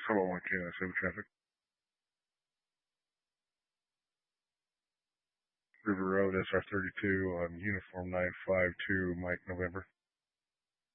Hello, Montana Civil Traffic. River Road, SR32 on Uniform 952, Mike November.